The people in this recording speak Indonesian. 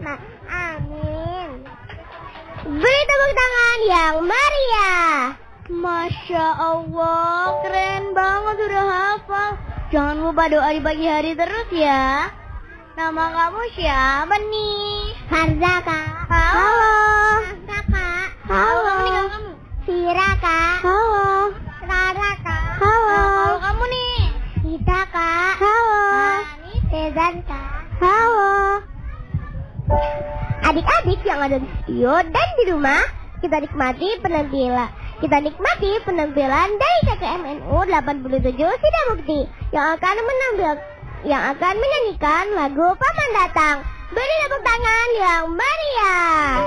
Amin. Beri tepuk tangan yang meriah. Masya Allah, keren banget udah hafal. Jangan lupa doa di pagi hari terus ya. Nama kamu siapa nih? Harza, Kak. Halo. Harza, Kak. Halo. Kamu nih kamu. Sira, Kak. Halo. Rara, Kak. Halo. Halo kamu nih. Ida, Kak. Halo. Tezan, Kak. Halo. Adik-adik yang ada di studio dan di rumah, kita nikmati penampilan dari KKMNU 87 Sidabukti yang akan menyanyikan lagu Paman Datang. Beri tepuk tangan yang meriah.